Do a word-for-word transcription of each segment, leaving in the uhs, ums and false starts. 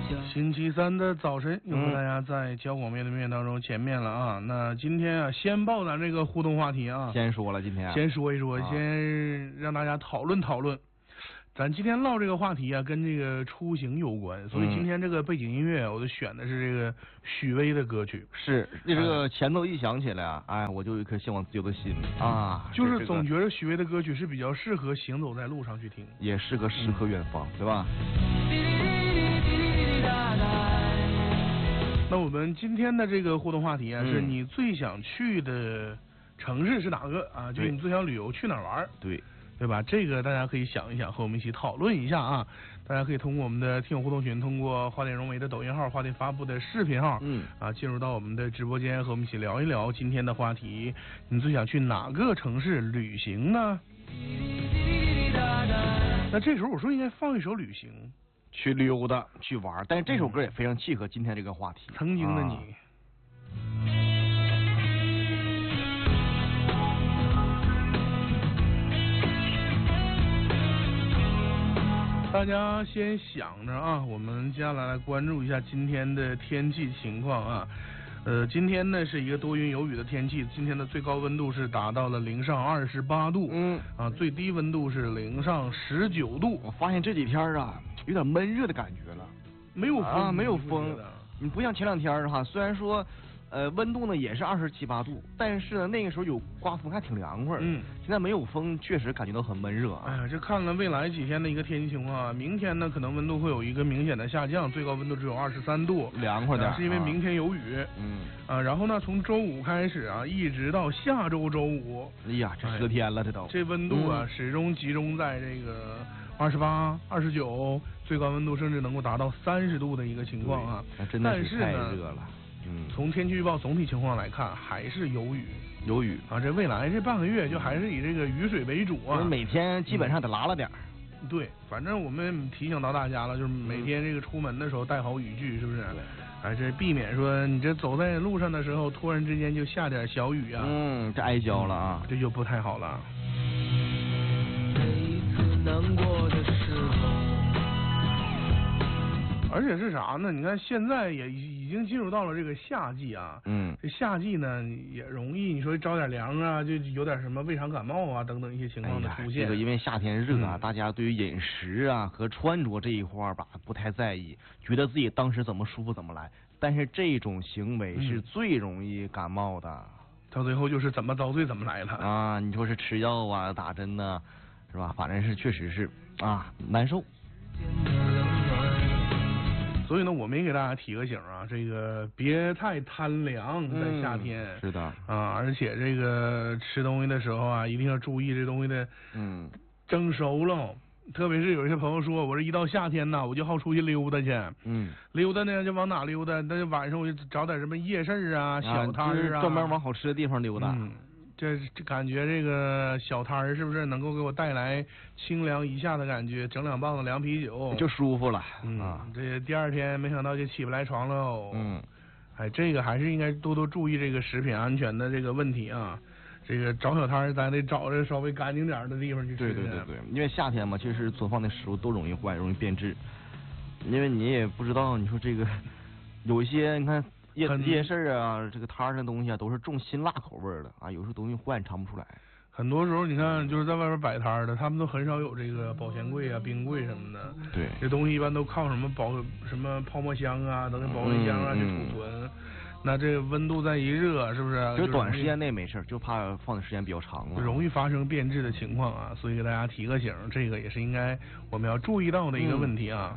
星期三的早晨，又和大家在交广面对面当中见面了啊。嗯、那今天啊，先报咱这个互动话题啊， 先说了今天， 先说一说， 啊、 先让大家讨论讨论。咱今天唠这个话题啊，跟这个出行有关，所以今天这个背景音乐，我就选的是这个许巍的歌曲。 是，这个前奏一响起来啊，哎，我就有一颗向往自由的心啊。 就是总觉得许巍的歌曲是比较适合行走在路上去听， 也适合诗和远方，对吧？ 那我们今天的这个互动话题啊，嗯、是你最想去的城市是哪个啊？就你最想旅游去哪儿玩？ 对。 对吧？这个大家可以想一想，和我们一起讨论一下啊！大家可以通过我们的听友互动群，通过花店融媒的抖音号、花店发布的视频号，嗯，啊，进入到我们的直播间，和我们一起聊一聊今天的话题。你最想去哪个城市旅行呢？那这时候我说应该放一首旅行， 去溜达，去玩。但是这首歌也非常契合今天这个话题。 曾经的你。啊大家先想着啊，我们接下来来关注一下今天的天气情况啊。呃，今天呢是一个多云有雨的天气，今天的最高温度是达到了零上二十八度，嗯，啊，最低温度是零上十九度。 我发现这几天啊，有点闷热的感觉了， 没有风啊，没有风，你不像前两天哈，虽然说。呃，温度呢也是二十七八度，但是呢那个时候有刮风，还挺凉快。嗯，现在没有风，确实感觉到很闷热啊。 哎呀，这看看未来几天的一个天气情况啊，明天呢可能温度会有一个明显的下降，最高温度只有二十三度， 凉快点、啊。 是因为明天有雨。 嗯。 啊，然后呢，从周五开始啊，一直到下周周五， 哎呀，这十天了，这都。 这温度啊，嗯、始终集中在这个二十八、二十九，最高温度甚至能够达到三十度的一个情况啊。 那真的是太热了。 嗯，从天气预报总体情况来看，还是有雨， 有雨啊。这未来这半个月就还是以这个雨水为主啊。 每天基本上得拉了点儿、 嗯。对，反正我们提醒到大家了，就是每天这个出门的时候带好雨具，是不是？对。哎，这避免说你这走在路上的时候，突然之间就下点小雨啊。 嗯，这挨浇了啊， 这就不太好了。 每一次难过的时候。 而且是啥呢？你看现在也已经进入到了这个夏季啊，嗯，这夏季呢也容易你说着点凉啊，就有点什么胃肠感冒啊等等一些情况的出现。 哎、这个因为夏天热啊、嗯，大家对于饮食啊和穿着这一块吧不太在意，觉得自己当时怎么舒服怎么来。但是这种行为是最容易感冒的，嗯、 到最后就是怎么遭罪怎么来了啊！你说是吃药啊、打针呐、啊，是吧？反正是确实是啊难受。 所以呢，我们也给大家提个醒啊，这个别太贪凉，在夏天、 嗯、是的啊，而且这个吃东西的时候啊，一定要注意这东西的嗯蒸熟了。特别是有些朋友说，我这一到夏天呢，我就好出去溜达去，嗯，溜达呢就往哪溜达？那就晚上我就找点什么夜市啊、小摊儿啊， 专门往好吃的地方溜达。 嗯这这感觉这个小摊儿是不是能够给我带来清凉一下的感觉？整两棒子凉啤酒就舒服了。 嗯，啊、这第二天没想到就起不来床喽。嗯，哎，这个还是应该多多注意这个食品安全的这个问题啊。这个找小摊儿，咱得找着稍微干净点的地方去吃。 对对对对，因为夏天嘛，其实存放的食物都容易坏，容易变质。因为你也不知道，你说这个有一些你看。夜夜市啊，这个摊儿的东西啊，都是重辛辣口味的啊，有时候东西坏你尝不出来。 很多时候你看，就是在外边摆摊的，他们都很少有这个保鲜柜啊、冰柜什么的。 对， 这东西一般都靠什么保什么泡沫箱啊，等于保温箱啊去储存。嗯、那这个温度再一热，是不是？ 就短时间内没事，就怕放的时间比较长了， 容易发生变质的情况啊。所以给大家提个醒，这个也是应该我们要注意到的一个问题啊。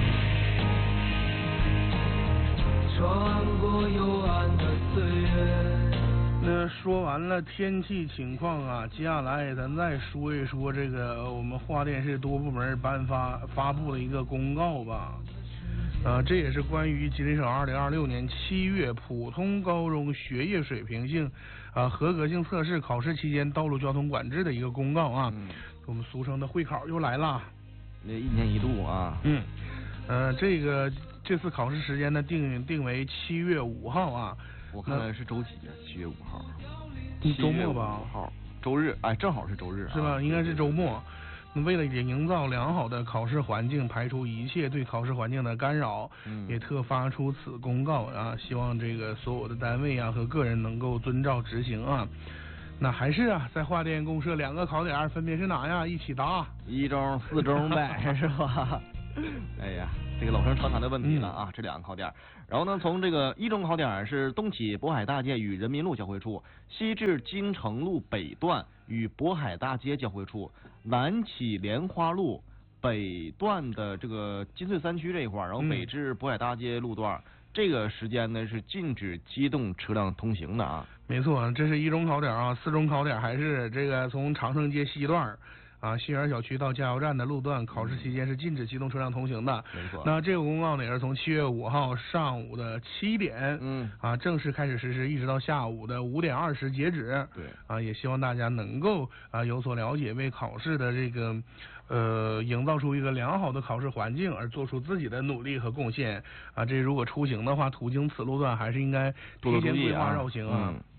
穿过幽暗的岁月。那说完了天气情况啊，接下来咱再说一说这个我们华电市多部门颁发发布的一个公告吧。呃，这也是关于吉林省二零二六年七月普通高中学业水平性啊、呃、合格性测试考试期间道路交通管制的一个公告啊。嗯、我们俗称的会考又来了。 那一年一度啊。 嗯。呃，这个。这次考试时间呢定定为七月五号啊， 我看是周几啊？七月五号， 周末吧？ 号，周日，哎，正好是周日、啊， 是吧？应该是周末。 为了营造良好的考试环境，排除一切对考试环境的干扰， 嗯， 也特发出此公告啊，希望这个所有的单位啊和个人能够遵照执行啊。那还是啊，在华电公设两个考点，分别是哪呀？一起答。 一中、四中呗，是吧？哎呀，这个老生常谈的问题了啊，嗯、这两个考点。然后呢，从这个一中考点是东起渤海大街与人民路交汇处，西至京城路北段与渤海大街交汇处，南起莲花路北段的这个金穗三区这一块，然后北至渤海大街路段。嗯，这个时间呢是禁止机动车辆通行的啊。 没错，这是一中考点啊，四中考点还是这个从长盛街西段啊新园小区到加油站的路段，考试期间是禁止机动车辆通行的。 没错。 那这个公告呢也是从七月五号上午的七点， 嗯啊正式开始实施，一直到下午的五点二十截止。 对。啊， 也希望大家能够啊有所了解，为考试的这个呃营造出一个良好的考试环境而做出自己的努力和贡献啊。这如果出行的话，途经此路段还是应该提前规划绕行啊。 嗯。